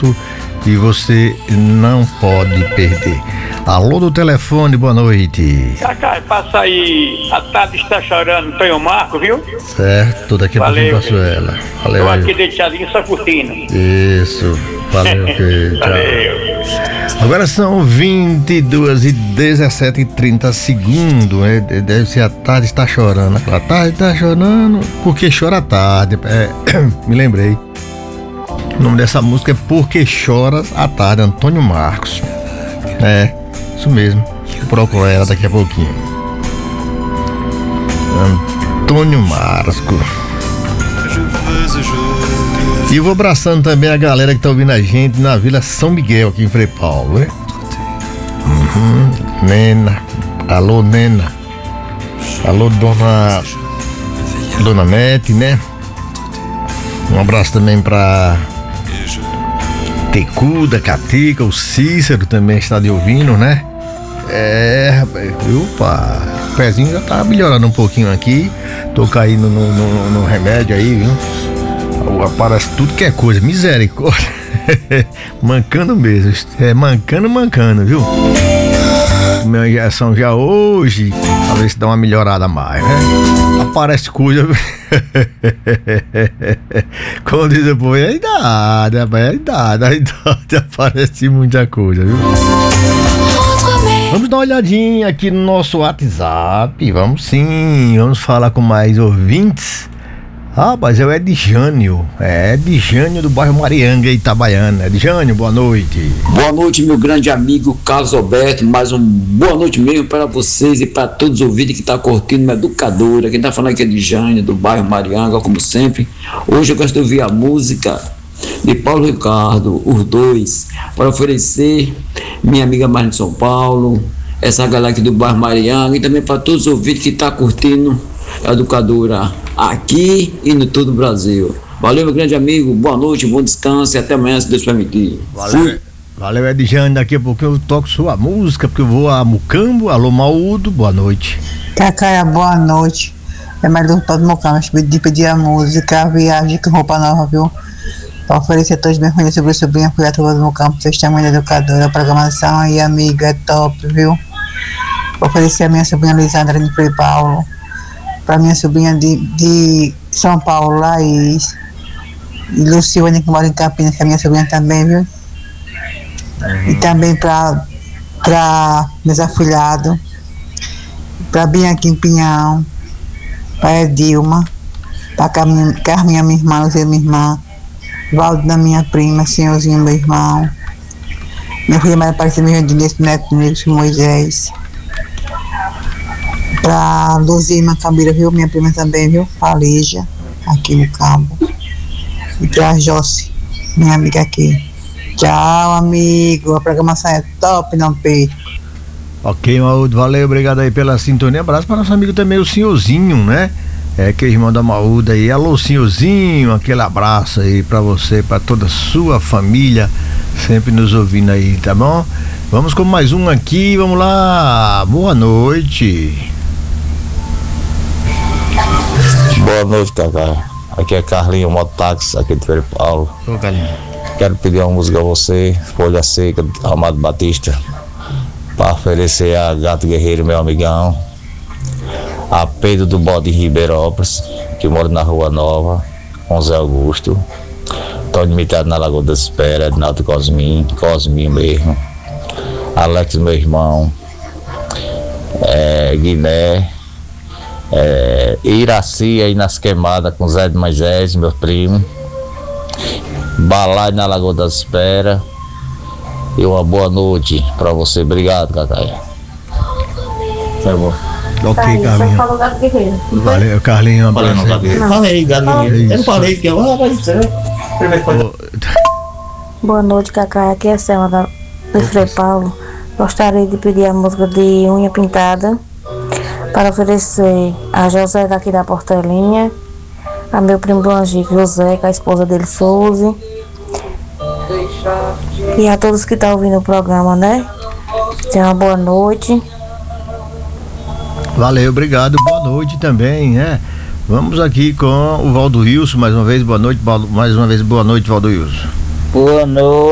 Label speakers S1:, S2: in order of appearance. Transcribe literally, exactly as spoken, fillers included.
S1: minuto e você não pode perder. Alô do telefone, boa noite.
S2: Cacá, passa aí, a tarde está chorando, Tonho Marco, viu?
S1: Certo, daqui a pouquinho passo ela. Valeu.
S2: Estou aqui deitadinho só curtindo.
S1: Isso, valeu. Que,
S2: Valeu.
S1: Agora são vinte e duas e dezessete e trinta segundos, né? Deve ser a tarde está chorando. A tarde está chorando porque chora a tarde. É, me lembrei. O nome dessa música é Porque Choras à Tarde, Antônio Marcos. É, isso mesmo. Vou procurar ela daqui a pouquinho. Antônio Marcos. E vou abraçando também a galera que tá ouvindo a gente na Vila São Miguel, aqui em Frei Paulo, né? Uhum. Nena. Alô, Nena. Alô, dona. Dona Nete, né? Um abraço também pra Tecuda, Catica, o Cícero também está de ouvindo, né? É, rapaz, opa, o pezinho já tá melhorando um pouquinho aqui. Tô caindo no, no, no remédio aí, viu? Aparece tudo que é coisa, misericórdia. Mancando mesmo, é mancando, mancando, viu? Minha injeção já hoje, pra ver se dá uma melhorada a mais, né? Aparece coisa. Como diz o povo, é a idade, rapaz, é a idade, a idade aparece muita coisa, viu? Vamos dar uma olhadinha aqui no nosso WhatsApp, vamos sim, vamos falar com mais ouvintes. Ah, mas é o Edjânio, é Edjânio do bairro Marianga, Itabaiana. Edjânio, boa noite.
S3: Boa noite, meu grande amigo Carlos Alberto, mais um boa noite mesmo para vocês e para todos os ouvintes que estão tá curtindo uma educadora. Quem está falando aqui é Edjânio do bairro Marianga, como sempre. Hoje eu gosto de ouvir a música de Paulo Ricardo, os dois, para oferecer minha amiga Marina de São Paulo, essa galera aqui do bairro Marianga e também para todos os ouvintes que estão tá curtindo a educadora aqui e no todo o Brasil. Valeu, meu grande amigo, boa noite, bom descanso e até amanhã, se Deus permitir.
S1: Valeu, valeu Edjane, daqui a pouco eu toco sua música, porque eu vou a Mucambo. Alô, Maúdo, boa noite.
S4: Cacá, boa noite. É mais do Todo Mucambo, de pedir a música, a viagem com roupa nova, viu? Para oferecer a todos os meus filhos sobre sobrinha, cuidar todos no campo, testemunha da educadora, a programação aí, amiga, é top, viu? Vou oferecer a minha sobrinha Lisandra de Frei Paulo, para minha sobrinha de, de São Paulo, Laís, e Luciane, que mora em Campinas, que é minha sobrinha também, viu? Uhum. E também para meus afilhados, para Bianca em Pinhão, para Edilma, para Carminha, minha irmã, Luzia, minha irmã, Valdo, da minha prima, Senhorzinho, meu irmão, minha filha Maria Aparecida, minha Diniz, Neto Negros, Moisés, pra Luzia Macambira, viu? Minha prima também, viu? Pra Lígia, aqui no campo. E pra Jossi, minha amiga aqui. Tchau, amigo. A programação é top, não perco.
S1: Ok, Maúdo, valeu, obrigado aí pela sintonia. Abraço para nosso amigo também, o Senhorzinho, né? É, que é irmão da Maúda aí. Alô, Senhorzinho, aquele abraço aí pra você, pra toda a sua família, sempre nos ouvindo aí, tá bom? Vamos com mais um aqui, vamos lá. Boa noite.
S5: Boa noite, Cacá. Aqui é Carlinho Mototáxi, aqui de Frei Paulo.
S1: Ô, Carlinho.
S5: Quero pedir uma música a você, Folha Seca, do Amado Batista, para oferecer a Gato Guerreiro, meu amigão, a Pedro do Bode Ribeirópolis, que mora na Rua Nova, com Zé Augusto, Tony limitado na Lagoa da Espera, Ednaldo Cosminho, Cosminho mesmo, Alex, meu irmão, é, Guiné, É, Iraci aí nas queimadas com Zé de Moisés, meu primo, Balai na Lagoa da Espera. E uma boa noite pra você. Obrigado, Cacaia. Tá bom.
S1: Ok, Carlinho.
S6: Falou Gato Guerreiro.
S1: Valeu, Carlinho. Um
S5: Falei, não, Gato Guerreiro. Falei, Gato Guerreiro. Eu não falei que eu. Ah, vai ser.
S6: Boa noite, Cacá. Aqui é a Selma da do Frei Paulo. Gostaria de pedir a música de Unha Pintada para oferecer a José daqui da Portelinha, a meu primo do Angico, José, com a esposa dele, Suzy, e a todos que estão ouvindo o programa, né? Tenha uma boa noite.
S1: Valeu, obrigado, boa noite também, né? Vamos aqui com o Valdo Wilson, mais uma vez, boa noite, mais uma vez, boa noite, Valdo Wilson.
S7: Boa noite.